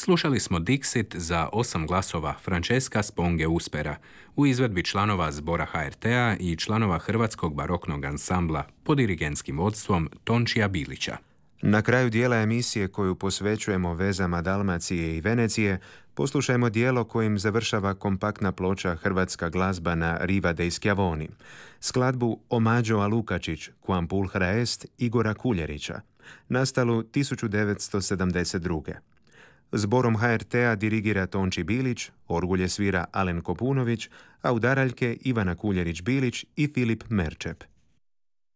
Slušali smo Dixit za 8 glasova Francesca Sponge Uspera u izvedbi članova Zbora HRT-a i članova Hrvatskog baroknog ansambla pod dirigentskim vodstvom Tončija Bilića. Na kraju dijela emisije koju posvećujemo vezama Dalmacije i Venecije, poslušajmo dijelo kojim završava kompaktna ploča Hrvatska glazba na Riva dei Schiavoni, skladbu Omaggio a Lukačić, Quam pulchra est Igora Kuljerića, nastalu 1972. Zborom HRT-a dirigira Tonči Bilić, orgulje svira Alen Kopunović, a udaraljke Ivana Kuljerić-Bilić i Filip Merčep.